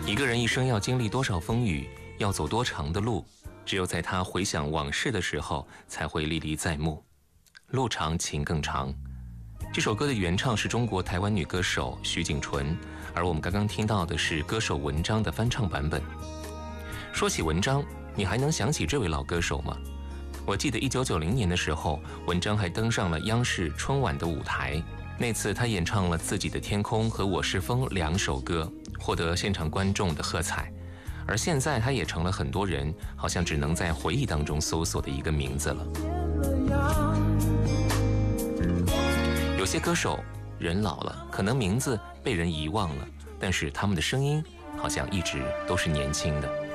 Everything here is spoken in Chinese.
一个人一生要经历多少风雨，要走多长的路，只有在他回想往事的时候，才会历历在目。路长情更长。这首歌的原唱是中国台湾女歌手徐锦纯，而我们刚刚听到的是歌手文章的翻唱版本。说起文章，你还能想起这位老歌手吗？我记得1990年的时候，文章还登上了央视春晚的舞台。那次他演唱了自己的《天空》和《我是风》2首歌，获得现场观众的喝彩。而现在他也成了很多人好像只能在回忆当中搜索的一个名字了。有些歌手人老了，可能名字被人遗忘了，但是他们的声音好像一直都是年轻的。